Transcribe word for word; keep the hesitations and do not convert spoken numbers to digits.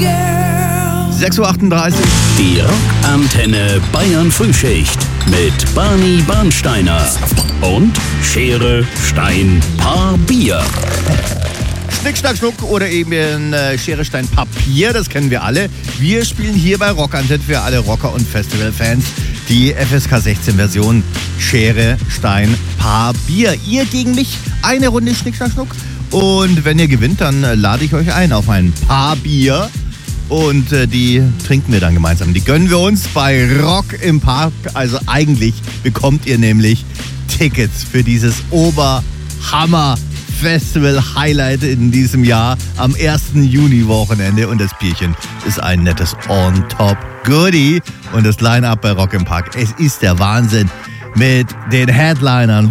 sechs Uhr achtunddreißig. Die Rockantenne Bayern Frühschicht mit Barney Bernsteiner und Schere, Stein, Paar Bier. Schnick, Schnack, Schnuck oder eben äh, Schere, Stein, Papier, das kennen wir alle. Wir spielen hier bei Rockantenne für alle Rocker- und Festivalfans die F S K sechzehn Version Schere, Stein, Paar Bier. Ihr gegen mich, eine Runde Schnick, Schnack, Schnuck. Und wenn ihr gewinnt, dann äh, lade ich euch ein auf ein Paar Bier. Und äh, die trinken wir dann gemeinsam. Die gönnen wir uns bei Rock im Park. Also eigentlich bekommt ihr nämlich Tickets für dieses Oberhammer-Festival-Highlight in diesem Jahr am ersten Juni-Wochenende. Und das Bierchen ist ein nettes On-Top-Goodie. Und das Line-Up bei Rock im Park, es ist der Wahnsinn mit den Headlinern